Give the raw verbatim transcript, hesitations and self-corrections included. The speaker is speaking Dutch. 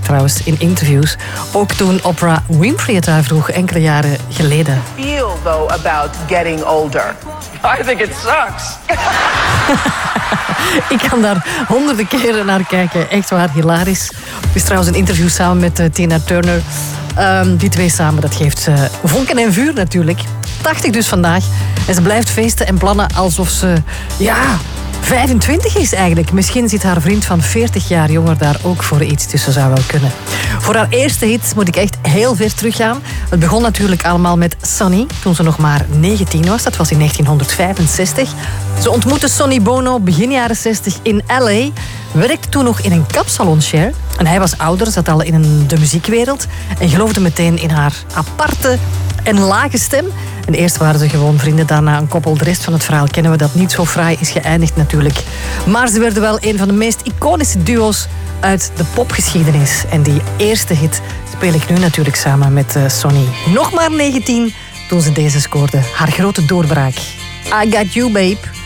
trouwens in interviews. Ook toen Oprah Winfrey het haar vroeg, enkele jaren geleden. Feel though about getting older. I think it sucks. Ik kan daar honderden keren naar kijken. Echt waar, hilarisch. Het is trouwens een interview samen met uh, Tina Turner. Um, die twee samen, dat geeft uh, vonken en vuur natuurlijk. tachtig dus vandaag. En ze blijft feesten en plannen alsof ze... ja, vijfentwintig is eigenlijk. Misschien zit haar vriend van veertig jaar jonger daar ook voor iets tussen, zou wel kunnen. Voor haar eerste hit moet ik echt heel ver teruggaan. Het begon natuurlijk allemaal met Sonny, toen ze nog maar negentien was. Dat was in negentienhonderdvijfenzestig. Ze ontmoette Sonny Bono begin jaren zestig in L A. Werkte toen nog in een kapsalon, Cher. En hij was ouder, zat al in een, de muziekwereld. En geloofde meteen in haar aparte en lage stem. En eerst waren ze gewoon vrienden, daarna een koppel. De rest van het verhaal kennen we, dat niet zo fraai is geëindigd natuurlijk. Maar ze werden wel een van de meest iconische duo's uit de popgeschiedenis. En die eerste hit speel ik nu natuurlijk samen met uh, Sonny. Nog maar negentien toen ze deze scoorde. Haar grote doorbraak. I Got You, Babe.